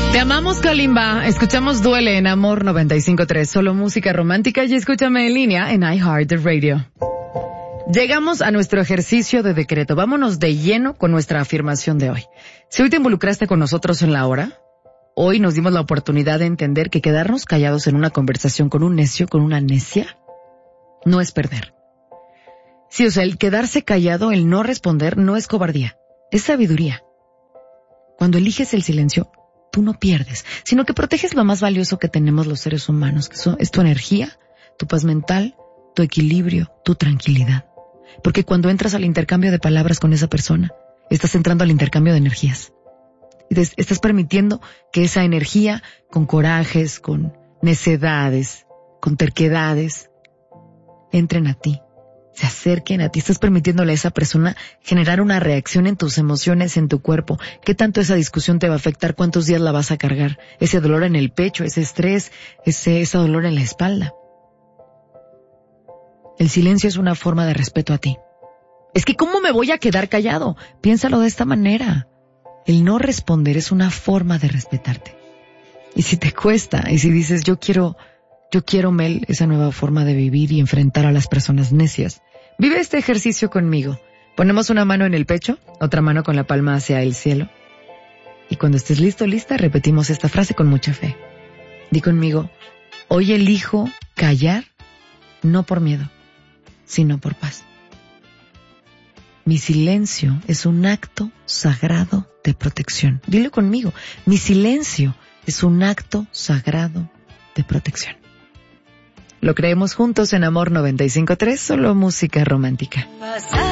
Te amamos, Kalimba. Escuchamos Duele en Amor 95.3, solo música romántica, y escúchame en línea en iHeartRadio. Llegamos a nuestro ejercicio de decreto. Vámonos de lleno con nuestra afirmación de hoy. Si hoy te involucraste con nosotros en la hora, hoy nos dimos la oportunidad de entender que quedarnos callados en una conversación con un necio, con una necia, no es perder. Sí, o sea, el quedarse callado, el no responder, no es cobardía, es sabiduría. Cuando eliges el silencio, tú no pierdes, sino que proteges lo más valioso que tenemos los seres humanos, que es tu energía, tu paz mental, tu equilibrio, tu tranquilidad. Porque cuando entras al intercambio de palabras con esa persona, estás entrando al intercambio de energías. Y estás permitiendo que esa energía, con corajes, con necedades, con terquedades, entren a ti, se acerquen a ti. Estás permitiéndole a esa persona generar una reacción en tus emociones, en tu cuerpo. ¿Qué tanto esa discusión te va a afectar? ¿Cuántos días la vas a cargar? Ese dolor en el pecho, ese estrés, ese dolor en la espalda. El silencio es una forma de respeto a ti. Es que ¿cómo me voy a quedar callado? Piénsalo de esta manera. El no responder es una forma de respetarte. Y si te cuesta, y si dices yo quiero, Mel, esa nueva forma de vivir y enfrentar a las personas necias, vive este ejercicio conmigo. Ponemos una mano en el pecho, otra mano con la palma hacia el cielo. Y cuando estés listo, lista, repetimos esta frase con mucha fe. Di conmigo, hoy elijo callar, no por miedo, sino por paz. Mi silencio es un acto sagrado de protección. Dilo conmigo, mi silencio es un acto sagrado de protección. Lo creemos juntos en Amor 95.3, solo música romántica.